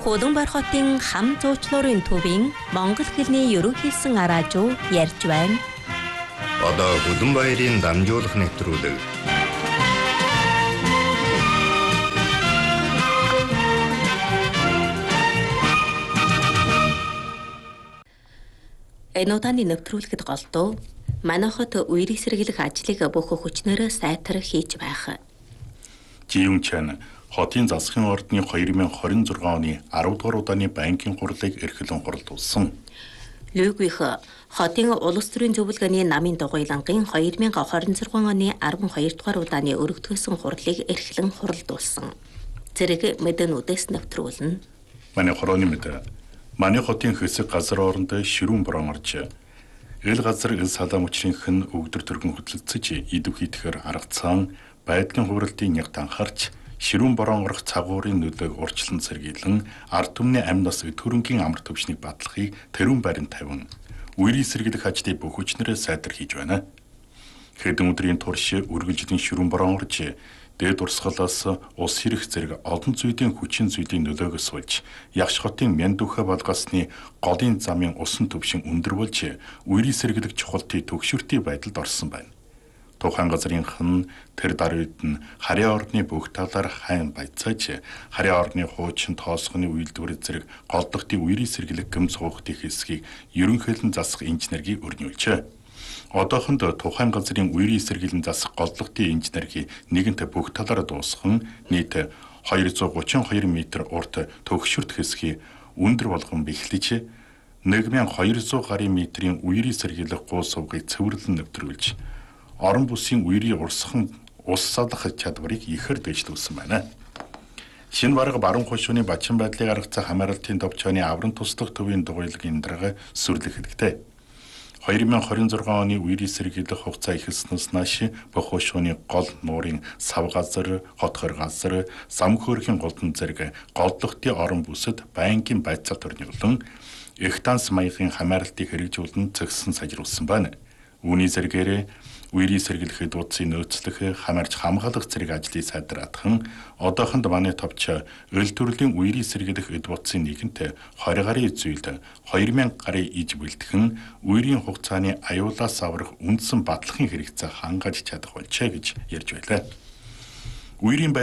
Улаанбаатар хотын хам зуучлуурын төвийн монгол хэлний ерөнхийлсөн араажуу ярьж байна. Одоо Улаанбаатарын дамжуулах нэвтрүүлэг. Энэ удааны нэвтрүүлэхэд голдуу манай хот үерийг сэргийлэх ажлыг бүх хүчнээрээ сайтар хийж байх. Жиюн Чан хотын засгийн ордны 2026 оны 10 дугаар удааны банкын хурлыг эрхлэн хурлуулсан. Лүгвих хотын улс төрийн зөвлөгөөний намын дугуйлангийн 2026 оны 12 дугаар удааны өргөдгөөсөн хурлыг эрхлэн хурлуулсан. Зэрэг мэдэнүүдээс нэвтрүүлнэ. Манай хорооны мэдээ. Манай хотын хэсэг газар оронд ширүүн борон орж эл газар эл салаа мөчрийнх нь өгдөр төргөн хөдөлгөцөж идэв хийтгэхэр аргацсан байдлын хувирлтын нягт анхаарч ширүүн борон орох цагуурын нөлөөг урьдчилан сэргийлэн ард түмний амь нас өдгөрөнгийн амар төвшнийг батлахыг тэрүүн байранд тавин үерийг сэргийлэх ажлыг бүх хүчнээрээ сайтар хийж байна. Хэдэн өдрийн турш үргэлжлэн ширүүн борон орж дээд урсгалаас ус хэрэг зэрэг олон зүйлийн хүчин зүйлийн нөлөөгөөс болж Ягш хотын Мяндүхэ болгосны голын замын усан төвшин өндөр болж үерийг сэргийлэх чухалтын төгшөртийн байдалд орсон байна. Тухайн газрынх нь тэр дараа үед нь харьяа орны бүх талаар хайн баяцааж харьяа орны хуучин тоосгоны үйлдвэр зэрэг голдогтын үерийг сэргийлэх гэм цуухтын хэсгийг ерөнхийлөн засах инженерийг өрнүүлжээ. Одоохонд тухайн газрын үерийг сэргийлэн засах голдогтын инженерийг нэгэнтээ бүх талаараа дуусган нийт 232 м урт төгшөрт хэсгийг өндөр болгон бэхлэж 1200 гарын метрийн үерийг сэргийлэх гоо сувгыг цэвэрлэн нэвтрүүлж орон бүсийн үерийг урсган ус салах чадварыг ихээр дэвшлүүлсэн байна. Шинэ бараг баруун хошууны бачин байдлыг гаргацсан хамааралтын товчооны аврам туслах төвийн дугуйлагын дарга сүрлэх хэрэгтэй. 2026 оны үерийг сэргийлэх хугацаа эхэлснээс нааш бүх хошууны гол нуурын сав газар, хотхор газар, самхөөрхийн голдон зэрэг голдогтын орон бүсэд байнгын байцаал төрнөлөн их танс маягийн хамааралтыг хэрэгжүүлэн зэгсэн сайжруулсан байна. Үүний зэрэгээрээ үерийг сэргийлэхэд утсын нөөцлөх хамаарч хамгаалах зэрэг ажлыг сайдраадхан одоохонд манай товч өл төрлийн үерийг сэргийлэх эд утсын нэгэнт 20 гарын зүйлд 2000 гарын иж бэлтгэн үерийн хугацааны аюулаас аврах үндсэн батлахын хэрэгцээ хангаж чадах болжээ гэж ярьж байлаа. Үерийн